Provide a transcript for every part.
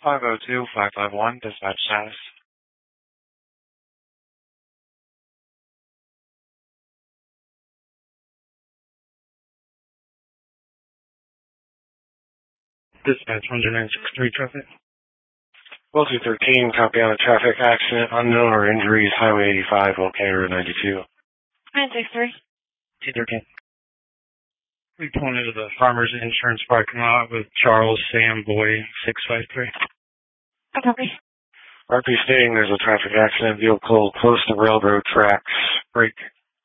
502-551, dispatch status. Dispatch 10963 traffic. Well, 213, copy on a traffic accident, unknown or injuries, Highway 85, Volcano 92. 963. 213. We pulled into the Farmers Insurance parking lot with Charles Sam Boy 653. I copy. RP stating there's a traffic accident, vehicle close to railroad tracks, brake.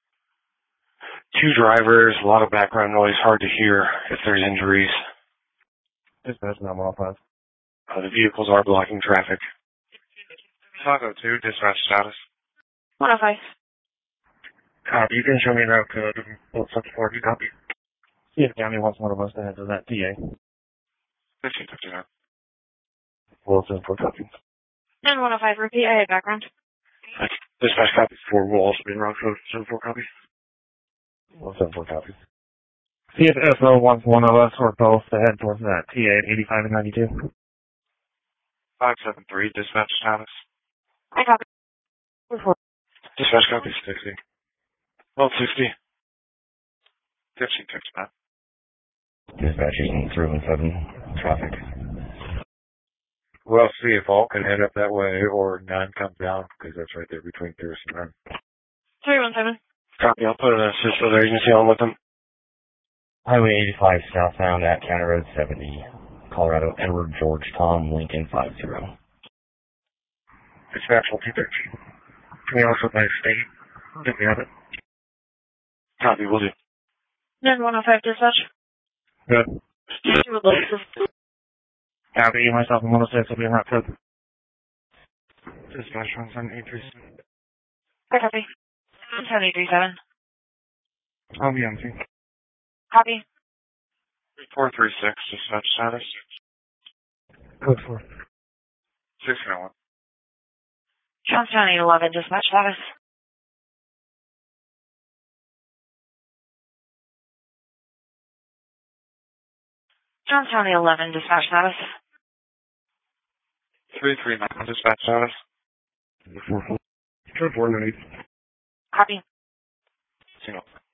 2 drivers, a lot of background noise, hard to hear if there's injuries. Dispatch 915. The vehicles are blocking traffic. 502, dispatch status. 105. Copy. You can show me route code. Well, such 40. Copy. See if County wants one of us to head to that TA. 1559. Wilson for copy. And 105, repeat, I had background. Dispatch copy. 4 will also be in route code. 74 copy. Wilson for copy. See if SO wants one of us or both to head towards that TA at 85 and 92. 573, dispatch status. I copy. Dispatch copy 60. Well, 60. 15 text map. Dispatch 837 traffic. Well, see if all can head up that way or none comes down because that's right there between Pierce and Run. 317. Copy. I'll put an assist other agency on with them. Highway 85 southbound at County Road 70. Colorado Edward George Tom Lincoln 50. Dispatch 213. Can we also by state? Did we have it? Copy. Will do. And 105, dispatch. Good. You would like to. Copy. Myself and 106 will be in route code. Dispatch 17837. I copy. 17837. I'll be on too. Copy. 436, dispatch status. Code 4. 601. Johnson County 11, dispatch status. Johnson County 11, dispatch status. 339, dispatch status. Code 4 underneath. Copy. Single.